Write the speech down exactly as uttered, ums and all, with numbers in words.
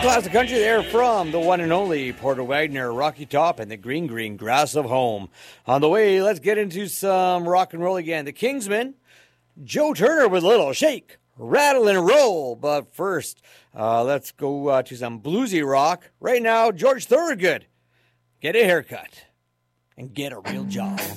Classic country there from the one and only Porter Wagner, Rocky Top, and the green, green grass of home. On the way, let's get into some rock and roll again. The Kingsmen, Joe Turner with a little shake, rattle, and roll. But first, uh, let's go uh, to some bluesy rock. Right now, George Thorogood, get a haircut and get a real job.